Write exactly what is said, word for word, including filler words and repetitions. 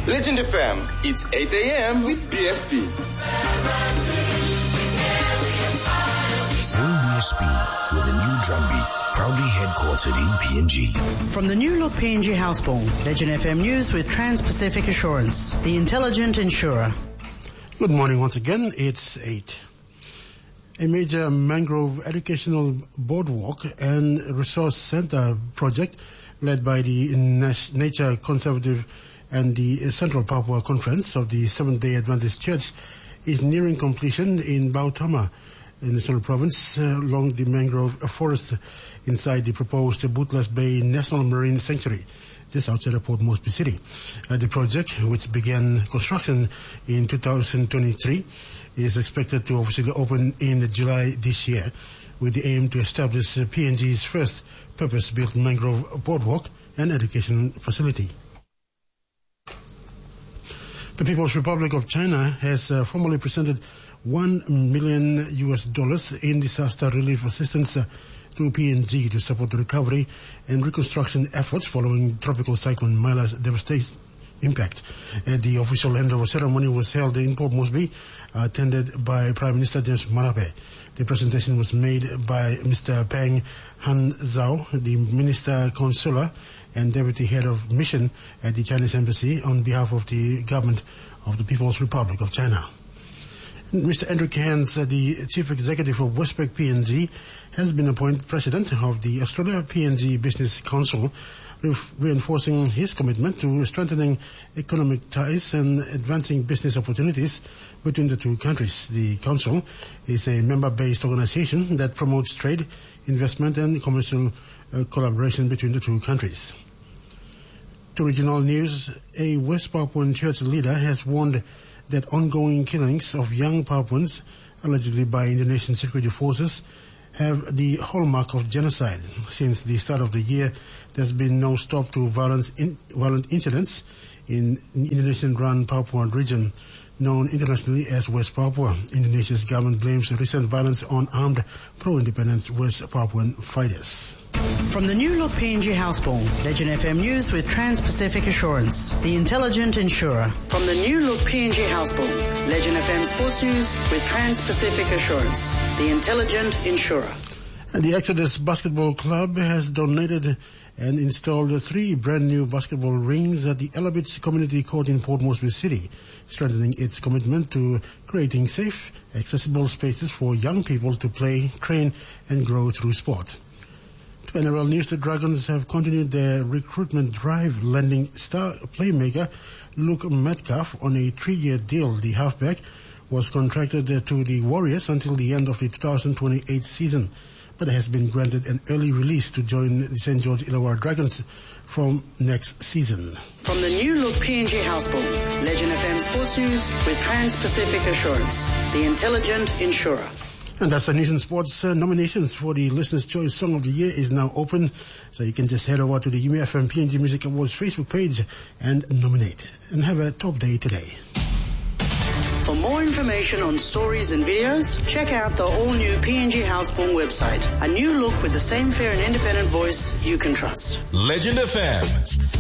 Legend F M, it's eight a.m. with B S P. Zone B S P with a new drum beat, proudly headquartered in P N G. From the new look P N G Houseborn, Legend F M News with Trans-Pacific Assurance, the intelligent insurer. Good morning once again, it's eight. A major mangrove educational boardwalk and resource center project led by the Nature Conservative and the Central Papua Conference of the Seventh-day Adventist Church is nearing completion in Bautama in the Central Province uh, along the mangrove forest inside the proposed Bootless Bay National Marine Sanctuary, just outside of Port Moresby City. Uh, the project, which began construction in two thousand twenty-three, is expected to officially open in July this year, with the aim to establish uh, P N G's first purpose-built mangrove boardwalk and education facility. The People's Republic of China has uh, formally presented one million U S dollars in disaster relief assistance uh, to P N G to support the recovery and reconstruction efforts following Tropical Cyclone Mila's devastating impact. Uh, the official handover ceremony was held in Port Moresby, uh, attended by Prime Minister James Marape. The presentation was made by Mister Peng Han Zhao, the Minister Consular and Deputy Head of Mission at the Chinese Embassy on behalf of the Government of the People's Republic of China. Mister Andrew Cairns, uh, the Chief Executive of Westpac P N G, has been appointed President of the Australia P N G Business Council, re- reinforcing his commitment to strengthening economic ties and advancing business opportunities between the two countries. The Council is a member-based organization that promotes trade, investment and commercial uh, collaboration between the two countries. To regional news, a West Papuan church leader has warned that ongoing killings of young Papuans, allegedly by Indonesian security forces, have the hallmark of genocide. Since the start of the year, there's been no stop to violence in, violent incidents in Indonesian-run Papuan region, known internationally as West Papua. Indonesia's government blames recent violence on armed pro-independence West Papuan fighters. From the new look P N G Houseborn, Legend F M News with Trans-Pacific Assurance, the intelligent insurer. From the new look P N G Houseborn, Legend F M Sports News with Trans-Pacific Assurance, the intelligent insurer. And the Exodus Basketball Club has donated and installed three brand new basketball rings at the Ella Beach Community Court in Port Moresby City, strengthening its commitment to creating safe, accessible spaces for young people to play, train, and grow through sport. To N R L News, the Dragons have continued their recruitment drive, landing star playmaker Luke Metcalf on a three-year deal. The halfback was contracted to the Warriors until the end of the two thousand twenty-eight season, but has been granted an early release to join the Saint George Illawarra Dragons from next season. From the new look P N G Houseborn, Legend F M Sports News with Trans-Pacific Assurance, the intelligent insurer. And that's the News and Sports uh, nominations for the Listener's Choice Song of the Year is now open. So you can just head over to the U M F M P N G Music Awards Facebook page and nominate. And have a top day today. For more information on stories and videos, check out the all-new P N G Houseborn website. A new look with the same fair and independent voice you can trust. Legend F M.